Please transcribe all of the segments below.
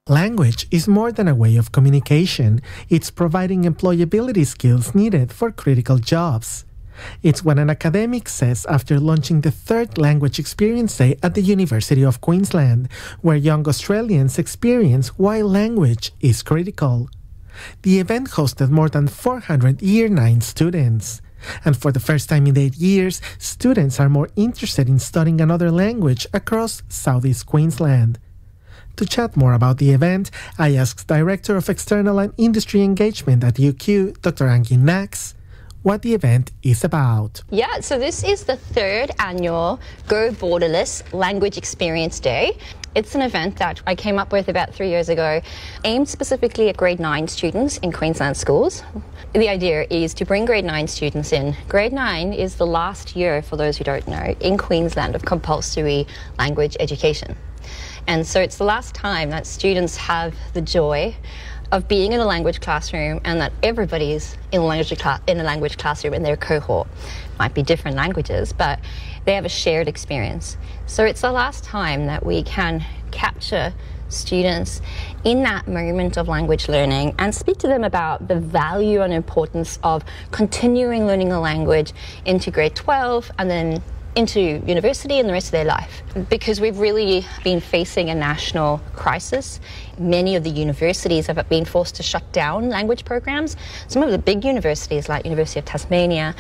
Language is more than a way of communication. It's providing employability skills needed for critical jobs. It's what an academic says after launching the third Language Experience Day at the University of Queensland, where young Australians experience why language is critical. The event hosted more than 400 Year 9 students. And for the first time in 8 years, students are more interested in studying another language across Southeast Queensland. To chat more about the event, I asked Director of External and Industry Engagement at UQ, Dr. Angie Nax, what the event is about. Yeah, so this is the third annual Go Borderless Language Experience Day. It's an event that I came up with about 3 years ago, aimed specifically at grade 9 students in Queensland schools. The idea is to bring grade 9 students in. Grade 9 is the last year, for those who don't know, in Queensland of compulsory language education. And so it's the last time that students have the joy of being in a language classroom and that everybody's in a language classroom in their cohort. Might be different languages, but they have a shared experience. So it's the last time that we can capture students in that moment of language learning and speak to them about the value and importance of continuing learning a language into grade 12 and then into university and the rest of their life. Because we've really been facing a national crisis. Many of the universities have been forced to shut down language programs. Some of the big universities like University of Tasmania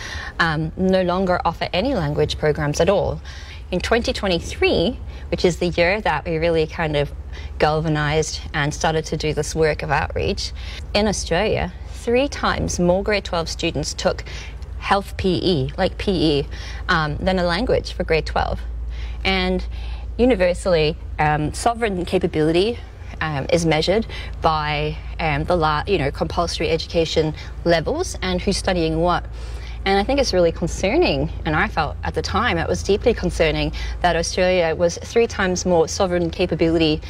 no longer offer any language programs at all. In 2023, which is the year that we really kind of galvanized and started to do this work of outreach, in Australia, 3 times more grade 12 students took health PE, like PE, than a language for grade 12. And universally, sovereign capability is measured by compulsory education levels and who's studying what. And I think it's really concerning, and I felt at the time it was deeply concerning that Australia was 3 times more sovereign capability,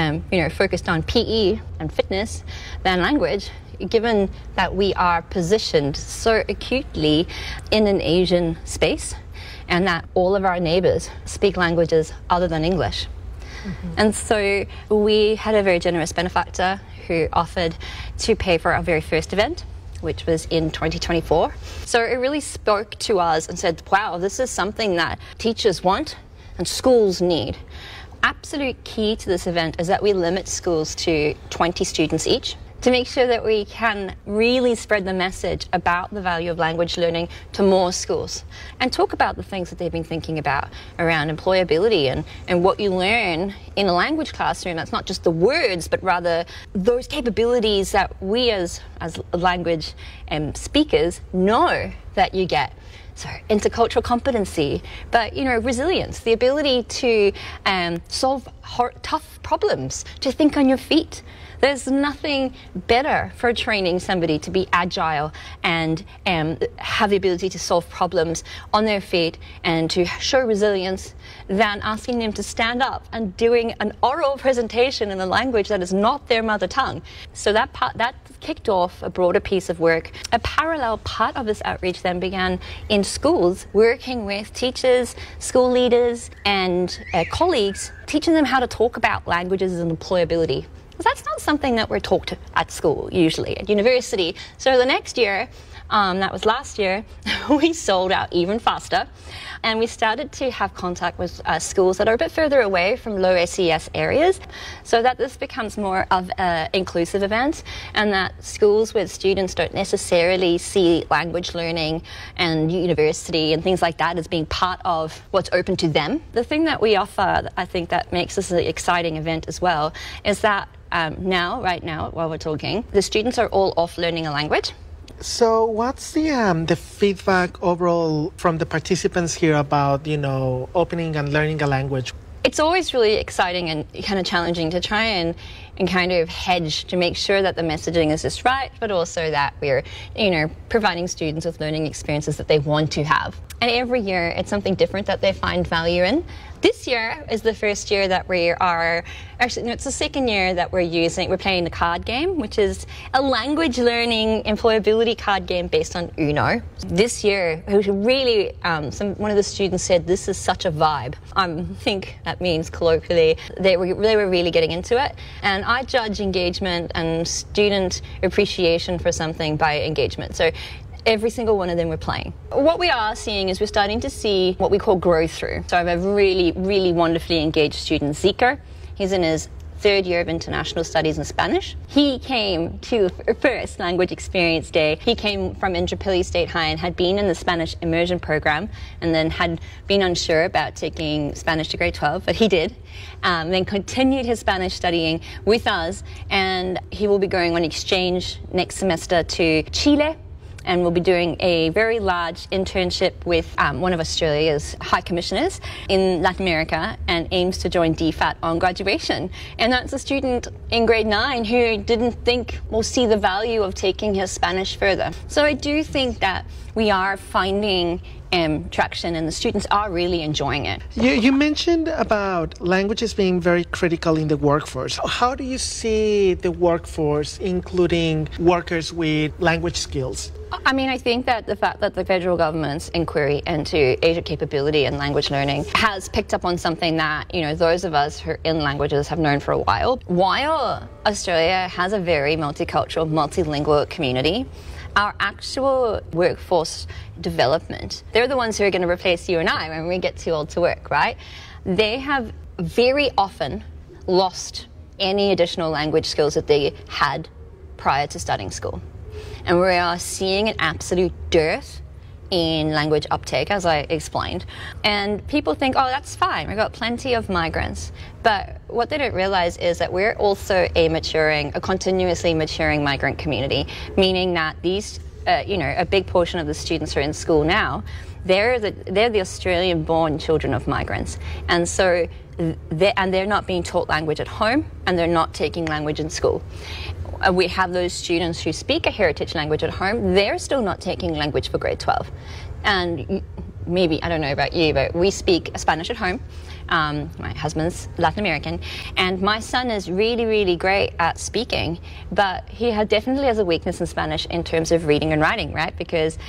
focused on PE and fitness than language, given that we are positioned so acutely in an Asian space and that all of our neighbours speak languages other than English. Mm-hmm. And so we had a very generous benefactor who offered to pay for our very first event, which was in 2024. So it really spoke to us and said, wow, this is something that teachers want and schools need. Absolute key to this event is that we limit schools to 20 students each, to make sure that we can really spread the message about the value of language learning to more schools and talk about the things that they've been thinking about around employability and what you learn in a language classroom. That's not just the words, but rather those capabilities that we as language speakers know that you get. So intercultural competency, but resilience, the ability to solve tough problems, to think on your feet. There's nothing better for training somebody to be agile and have the ability to solve problems on their feet and to show resilience than asking them to stand up and doing an oral presentation in a language that is not their mother tongue. So that kicked off a broader piece of work. A parallel part of this outreach then began in schools, working with teachers, school leaders and colleagues, teaching them how to talk about languages and employability. That's not something that we're taught at school, usually, at university. So the next year, that was last year, we sold out even faster. And we started to have contact with schools that are a bit further away from low SES areas, so that this becomes more of an inclusive event, and that schools with students don't necessarily see language learning and university and things like that as being part of what's open to them. The thing that we offer, I think, that makes this an exciting event as well, is that right now, while we're talking, the students are all off learning a language. So what's the feedback overall from the participants here about, opening and learning a language? It's always really exciting and kind of challenging to try and kind of hedge to make sure that the messaging is just right, but also that we're, providing students with learning experiences that they want to have. And every year it's something different that they find value in. This year is the first year that we are, actually, no, it's the second year that we're playing the card game, which is a language learning employability card game based on Uno. This year, really, one of the students said, this is such a vibe. I think that means colloquially, they were really getting into it. And I judge engagement and student appreciation for something by engagement. So every single one of them were playing. What we are seeing is we're starting to see what we call growth through. So I have a really, really wonderfully engaged student, Zika. He's in his third year of international studies in Spanish. He came to first language experience day. He came from Intrapilli State High and had been in the Spanish immersion program and then had been unsure about taking Spanish to grade 12, but he did. Then continued his Spanish studying with us, and he will be going on exchange next semester to Chile, and we'll be doing a very large internship with one of Australia's high commissioners in Latin America, and aims to join DFAT on graduation. And that's a student in grade 9 who didn't think or see the value of taking his Spanish further. So I do think that we are finding traction, and the students are really enjoying it. You mentioned about languages being very critical in the workforce. How do you see the workforce, including workers with language skills? I mean, I think that the fact that the federal government's inquiry into Asia capability and language learning has picked up on something that, those of us who are in languages have known for a while. While Australia has a very multicultural, multilingual community, our actual workforce development, they're the ones who are going to replace you and I when we get too old to work, right? They have very often lost any additional language skills that they had prior to starting school. And we are seeing an absolute dearth in language uptake, as I explained. And people think, oh, that's fine, we've got plenty of migrants. But what they don't realize is that we're also a continuously maturing migrant community, meaning that these, a big portion of the students who are in school now, they're the Australian-born children of migrants. And so they're not being taught language at home, and they're not taking language in school. We have those students who speak a heritage language at home, they're still not taking language for grade 12. And maybe, I don't know about you, but we speak Spanish at home. My husband's Latin American, and my son is really, really great at speaking, but he definitely has a weakness in Spanish in terms of reading and writing, right? Because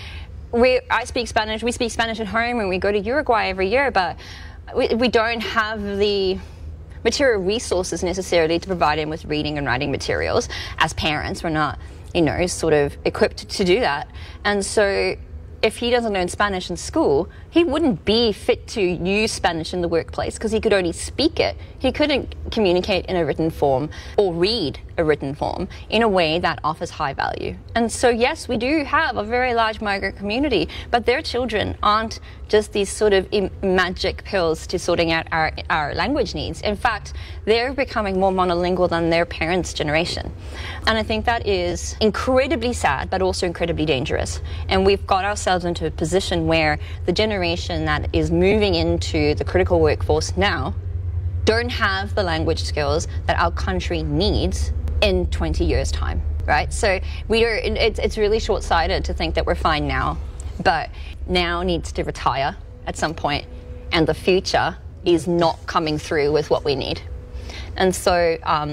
I speak Spanish, we speak Spanish at home, and we go to Uruguay every year, but we don't have the material resources necessarily to provide him with reading and writing materials. As parents, we're not, sort of equipped to do that. And so if he doesn't learn Spanish in school, he wouldn't be fit to use Spanish in the workplace because he could only speak it. He couldn't communicate in a written form or read a written form in a way that offers high value. And so, yes, we do have a very large migrant community, but their children aren't just these sort of magic pills to sorting out our language needs. In fact, they're becoming more monolingual than their parents' generation. And I think that is incredibly sad, but also incredibly dangerous. And we've got ourselves into a position where the generation that is moving into the critical workforce now don't have the language skills that our country needs in 20 years' time, right? So it's really short-sighted to think that we're fine now, but now needs to retire at some point, and the future is not coming through with what we need. And so,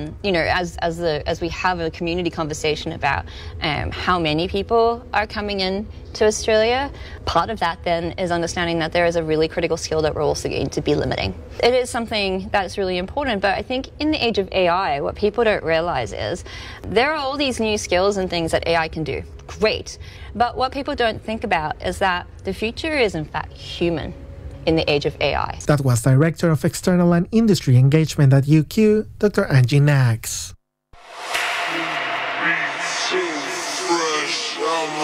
as we have a community conversation about how many people are coming in to Australia, part of that then is understanding that there is a really critical skill that we're also going to be limiting. It is something that's really important, but I think in the age of AI, what people don't realize is there are all these new skills and things that AI can do. Great. But what people don't think about is that the future is in fact human in the age of AI. That was Director of External and Industry Engagement at UQ, Dr. Angie Nags.